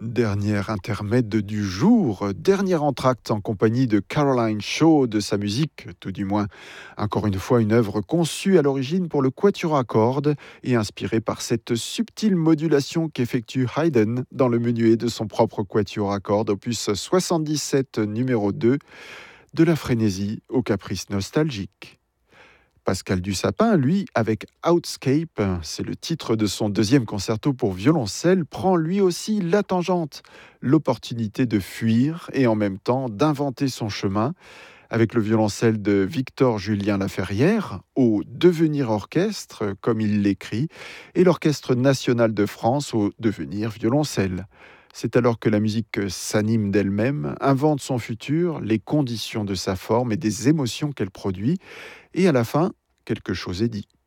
Dernier intermède du jour, dernier entracte en compagnie de Caroline Shaw, de sa musique, tout du moins. Encore une fois, une œuvre conçue à l'origine pour le quatuor à cordes et inspirée par cette subtile modulation qu'effectue Haydn dans le menuet de son propre quatuor à cordes, opus 77 numéro 2, de la frénésie au caprice nostalgique. Pascal Dussapin, lui, avec Outscape, c'est le titre de son deuxième concerto pour violoncelle, prend lui aussi la tangente, l'opportunité de fuir et en même temps d'inventer son chemin, avec le violoncelle de Victor Julien Laferrière, au Devenir Orchestre, comme il l'écrit, et l'Orchestre national de France au Devenir Violoncelle. C'est alors que la musique s'anime d'elle-même, invente son futur, les conditions de sa forme et des émotions qu'elle produit, et à la fin, quelque chose est dit.